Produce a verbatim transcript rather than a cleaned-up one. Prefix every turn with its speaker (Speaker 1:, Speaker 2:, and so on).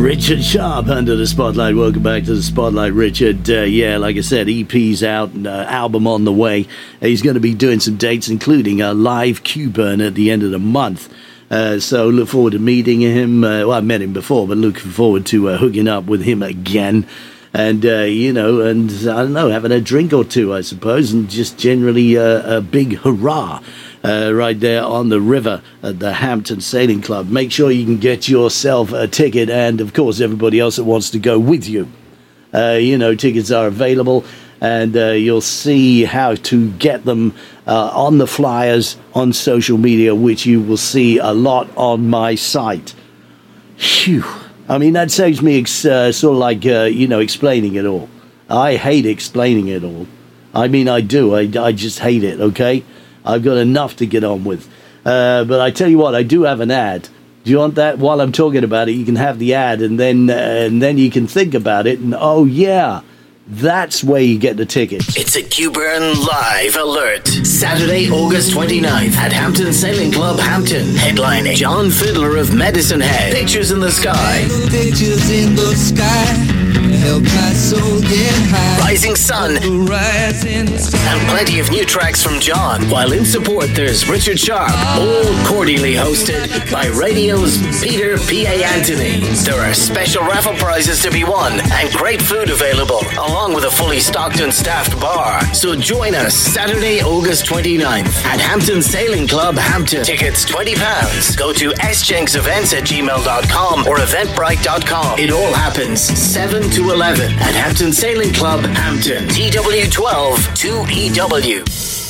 Speaker 1: Richard Sharp under the spotlight. Welcome back to the spotlight, Richard. Uh, yeah, like I said, E P's out and uh, album on the way. Uh, he's going to be doing some dates, including a live Q-Burn at the end of the month. Uh, so look forward to meeting him. Uh, well, I met him before, but looking forward to uh, hooking up with him again. And, uh, you know, and I don't know, having a drink or two, I suppose, and just generally uh, a big hurrah. Uh, right there on the river at the Hampton Sailing Club. Make sure you can get yourself a ticket, and of course everybody else that wants to go with you. Uh, you know, tickets are available, and uh, you'll see how to get them uh, on the flyers on social media, which you will see a lot on my site. Phew. I mean, that saves me ex- uh, sort of like, uh, you know, explaining it all. I hate explaining it all. I mean, I do. I, I just hate it, okay? I've got enough to get on with. Uh, but I tell you what, I do have an ad. Do you want that? While I'm talking about it, you can have the ad, and then uh, and then you can think about it, and oh yeah, that's where you get the tickets.
Speaker 2: It's a Q-Burn live alert. Saturday, August twenty-ninth at Hampton Sailing Club, Hampton. Headlining John Fiddler of Medicine Head. Pictures in the Sky.
Speaker 3: Pictures in the sky. Help my soul get high.
Speaker 2: Rising Sun.
Speaker 3: Rising sun.
Speaker 2: And plenty of new tracks from John. While in support, there's Richard Sharp. All cordially hosted by radio's Peter P A. Anthony. There are special raffle prizes to be won and great food available, along with a fully stocked and staffed bar. So join us Saturday, August twenty-ninth at Hampton Sailing Club, Hampton. Tickets twenty pounds. Go to s jenks events at gmail dot com or eventbrite dot com. It all happens seven to eleven at Hampton Sailing Club, Hampton. T W twelve two E W.